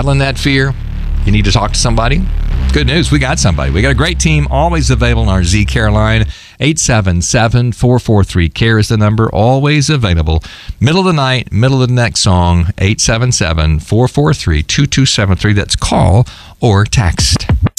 battling that fear, you need to talk to somebody, good news, we got somebody. We got a great team always available in our Z-Care line. 877-443-CARE is the number, always available. Middle of the night, middle of the next song, 877-443-2273. That's call or text.